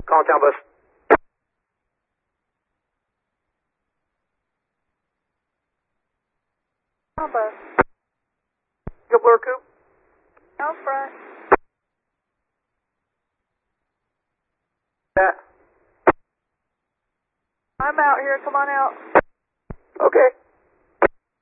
Calling town bus. Town bus. Blur Coop. Out front. That. I'm out here. Come on out. Okay.